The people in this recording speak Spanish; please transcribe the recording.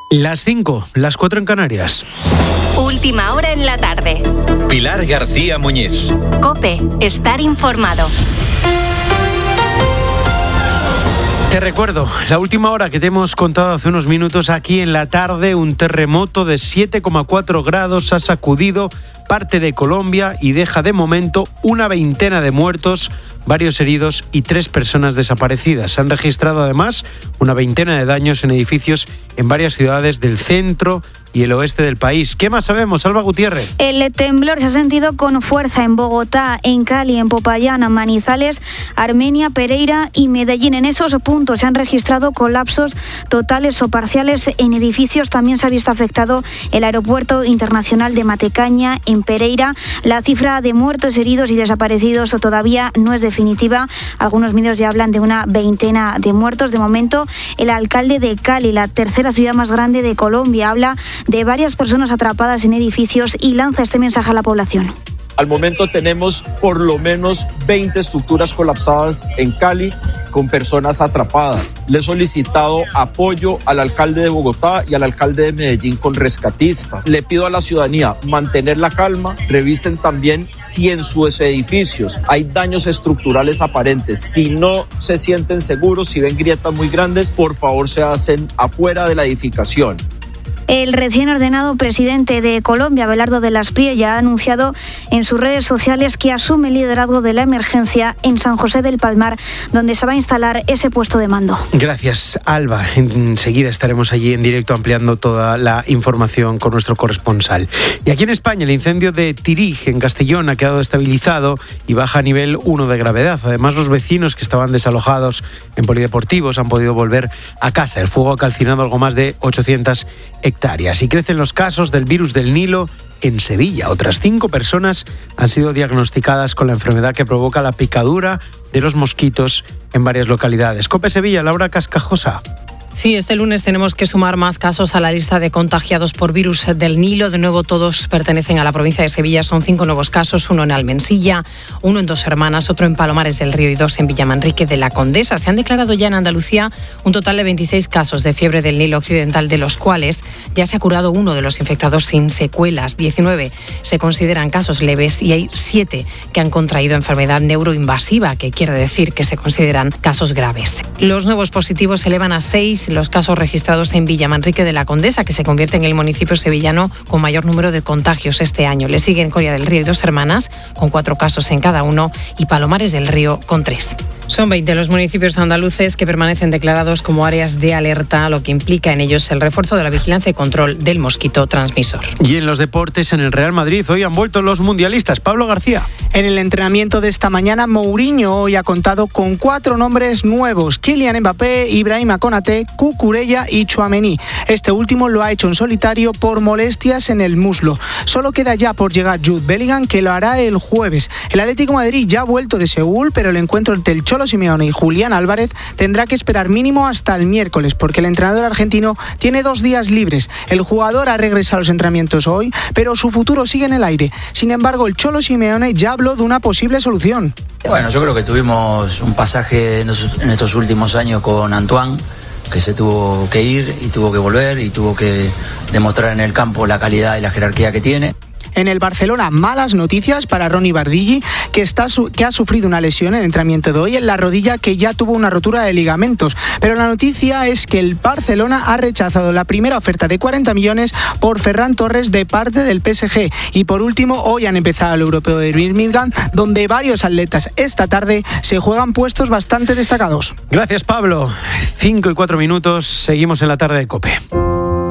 Las 5, las 4 en Canarias. Última hora en la tarde. Pilar García Muñiz. COPE, estar informado. Te recuerdo, la última hora que te hemos contado hace unos minutos, aquí en la tarde, un terremoto de 7,4 grados ha sacudido parte de Colombia y deja de momento una veintena de muertos, varios heridos y 3 personas desaparecidas. Se han registrado además una veintena de daños en edificios en varias ciudades del centro y el oeste del país. ¿Qué más sabemos, Alba Gutiérrez? El temblor se ha sentido con fuerza en Bogotá, en Cali, en Popayán, Manizales, Armenia, Pereira y Medellín. En esos puntos se han registrado colapsos totales o parciales en edificios. También se ha visto afectado el aeropuerto internacional de Matecaña, en Pereira. La cifra de muertos, heridos y desaparecidos todavía no es definitiva. Algunos medios ya hablan de una veintena de muertos. De momento, el alcalde de Cali, la tercera ciudad más grande de Colombia, habla de varias personas atrapadas en edificios y lanza este mensaje a la población. Al momento tenemos por lo menos 20 estructuras colapsadas en Cali con personas atrapadas. Le he solicitado apoyo al alcalde de Bogotá y al alcalde de Medellín con rescatistas. Le pido a la ciudadanía mantener la calma, revisen también si en sus edificios hay daños estructurales aparentes. Si no se sienten seguros, si ven grietas muy grandes, por favor se hacen afuera de la edificación. El recién ordenado presidente de Colombia, Abelardo de las Priella, ha anunciado en sus redes sociales que asume el liderazgo de la emergencia en San José del Palmar, donde se va a instalar ese puesto de mando. Gracias, Alba. Enseguida estaremos allí en directo ampliando toda la información con nuestro corresponsal. Y aquí en España, el incendio de Tirig, en Castellón, ha quedado estabilizado y baja a nivel 1 de gravedad. Además, los vecinos que estaban desalojados en polideportivos han podido volver a casa. El fuego ha calcinado algo más de 800 hectáreas. Y crecen los casos del virus del Nilo en Sevilla. Otras 5 personas han sido diagnosticadas con la enfermedad que provoca la picadura de los mosquitos en varias localidades. COPE Sevilla, Laura Cascajosa. Sí, este lunes tenemos que sumar más casos a la lista de contagiados por virus del Nilo. De nuevo, todos pertenecen a la provincia de Sevilla. Son 5 nuevos casos, 1 en Almensilla, 1 en Dos Hermanas, otro en Palomares del Río y 2 en Villamanrique de la Condesa. Se han declarado ya en Andalucía un total de 26 casos de fiebre del Nilo occidental, de los cuales ya se ha curado 1 de los infectados sin secuelas. 19 se consideran casos leves y hay 7 que han contraído enfermedad neuroinvasiva, que quiere decir que se consideran casos graves. Los nuevos positivos se elevan a 6. Los casos registrados en Villamanrique de la Condesa, que se convierte en el municipio sevillano con mayor número de contagios este año. Le siguen Coria del Río y Dos Hermanas, con 4 casos en cada uno, y Palomares del Río, con 3. Son 20 los municipios andaluces que permanecen declarados como áreas de alerta, lo que implica en ellos el refuerzo de la vigilancia y control del mosquito transmisor. Y en los deportes, en el Real Madrid, hoy han vuelto los mundialistas. Pablo García. En el entrenamiento de esta mañana, Mourinho hoy ha contado con 4 nombres nuevos: Kylian Mbappé, Ibrahima Konaté, Cucurella y Tchouaméni. Este último lo ha hecho en solitario por molestias en el muslo. Solo queda ya por llegar Jude Bellingham, que lo hará el jueves. El Atlético de Madrid ya ha vuelto de Seúl, pero el encuentro entre el Cholo Simeone y Julián Álvarez tendrá que esperar mínimo hasta el miércoles, porque el entrenador argentino tiene 2 días libres. El jugador ha regresado a los entrenamientos hoy, pero su futuro sigue en el aire. Sin embargo, el Cholo Simeone ya habló de una posible solución. Bueno, yo creo que tuvimos un pasaje en estos últimos años con Antoine, que se tuvo que ir y tuvo que volver y tuvo que demostrar en el campo la calidad y la jerarquía que tiene. En el Barcelona, malas noticias para Ronny Bardghiji, que ha sufrido una lesión en el entrenamiento de hoy en la rodilla, que ya tuvo una rotura de ligamentos. Pero la noticia es que el Barcelona ha rechazado la primera oferta de 40 millones por Ferran Torres de parte del PSG. Y por último, hoy han empezado el europeo de Birmingham, donde varios atletas esta tarde se juegan puestos bastante destacados. Gracias, Pablo. 5 y 4 minutos, seguimos en la tarde de COPE.